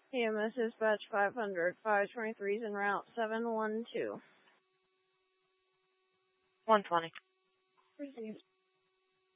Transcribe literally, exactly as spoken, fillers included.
E M S dispatch five hundred, five twenty-three is en route seven one two. one twenty. Received.